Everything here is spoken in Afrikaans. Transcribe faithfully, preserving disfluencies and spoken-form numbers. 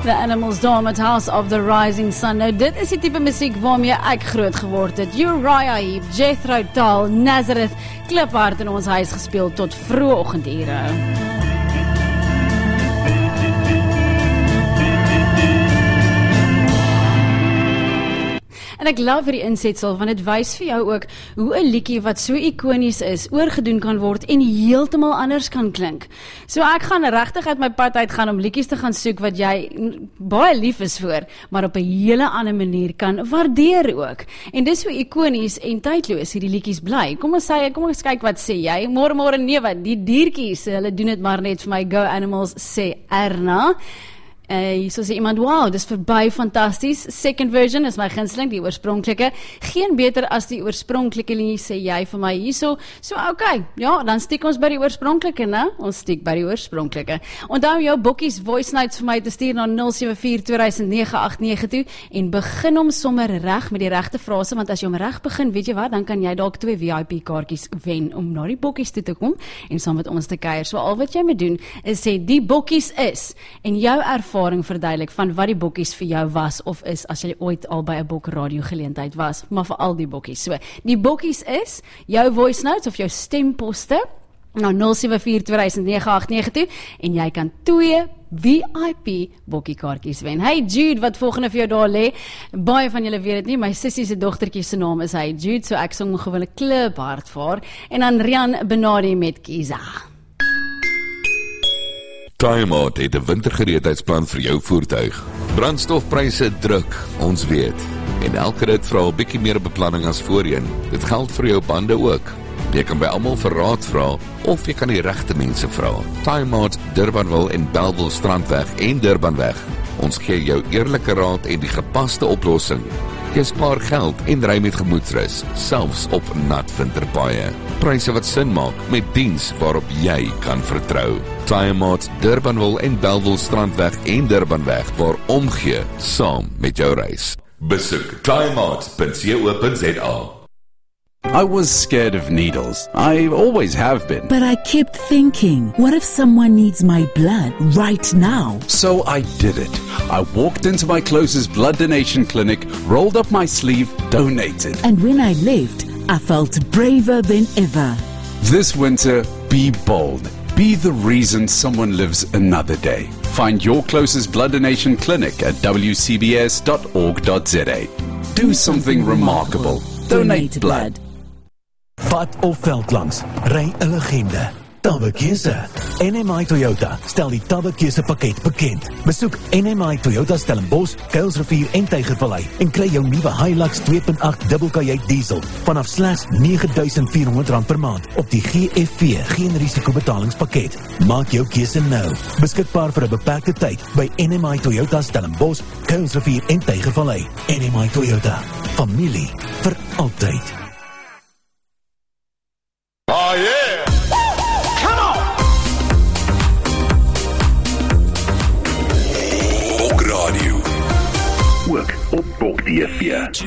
The Animals daar met House of the Rising Sun. Nou dit is die tipe musiek waarmee ek groot geword het. Uriah Heep, Jethro Tull, Nazareth, kliphard in ons huis gespeel tot vroeë oggendure. En ek love vir die insetsel, want dit wys vir jou ook hoe 'n liedjie wat so ikonies is, oorgedoen kan word en heeltemal anders kan klink. So ek gaan regtig uit my pad uit gaan om liedjies te gaan soek wat jy baie lief is vir, maar op 'n hele ander manier kan waardeer ook. En dis hoe ikonies en tydloos hierdie liedjies bly. Kom ons sê, kom ons kyk wat sê jy. Môre môre nee, wat die diertjies, hulle doen dit maar net vir my. Go Animals, sê Erna. Uh, so sê iemand, wow, dis verby fantasties. Second version is my gunsteling, die oorspronklike. Geen beter as die oorspronklike liedjie, sê jy vir my hierso. So, okay, ja, dan stiek ons by die oorspronklike, né? Ons stiek by die oorspronklike. Onthou jou bokkies voice notes vir my te stuur na nul sewe vier twee nege agt nege toe en begin hom sommer reg met die regte frase, want as jy hom reg begin, weet jy wat, dan kan jy dalk twee V I P kaartjies wen om na die bokkies toe te kom en saam met ons te kuier. So al wat jy moet doen is sê die bokkies is en jou ervaring verduidelik van wat die bokkies vir jou was of is as jy ooit al by 'n bok radio geleentheid was, maar vir al die bokkies. So, die bokkies is jou voice notes of jou stemposte na nul sewe vier twee nege agt nege toe en jy kan twee V I P bokkiekaartjies wen. Hey Jude, wat volgende vir jou daar lê. Baie van julle weet dit nie, my sussie se dogtertjie se naam is hy Jude, so ek sing gewoon 'n kliphard vir en dan Rian Benadi met Kiza. TimeOut het 'n wintergereedheidsplan vir jou voertuig. Brandstofpryse druk, ons weet. En elke rit vra 'n bietjie meer beplanning as voorheen. Dit geld vir jou bande ook. Jy kan by almal vir raad vra of jy kan die regte mense vra. TimeOut, Durbanville en Bellville Strandweg en Durbanweg. Ons gee jou eerlike raad en die gepaste oplossing. Jy spaar geld en ry met gemoedsrus, selfs op nat winterpaaie. Pryse wat sin maak met diens waarop jy kan vertrou. TimeOut, Durbanville en Bellville Strandweg en Durbanweg, waar omgee saam met jou reis. Besoek timeout punt co punt za. I was scared of needles. I always have been. But I kept thinking, what if someone needs my blood right now? So I did it. I walked into my closest blood donation clinic, rolled up my sleeve, donated. And when I left, I felt braver than ever. This winter, be bold. Be the reason someone lives another day. Find your closest blood donation clinic at w c b s dot org dot z a. Do something remarkable. Donate blood. Pad of veld langs, ry 'n legende. Tabbekeuse. N M I Toyota stel die Tabbekeuse pakket bekend. Besoek N M I Toyota Stellenbosch, Kuilsrivier en Tygervallei en kry jou nuwe Hilux twee punt agt dubbelkajuit diesel vanaf slegs nege duisend vier honderd rand per maand op die G F V geen risiko betalingspakket. Maak jou keuse nou. Beskikbaar vir 'n beperkte tyd by N M I Toyota Stellenbosch, Kuilsrivier en Tygervallei. N M I Toyota. Familie vir altyd. Oh yeah! Come on! Bok Radio. Ook op Bok T V.